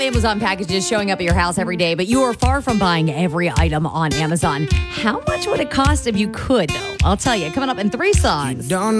have Amazon packages showing up at your house every day, but you are far from buying every item on Amazon. How much would it cost if you could, though? I'll tell you, coming up in 3 songs. Don't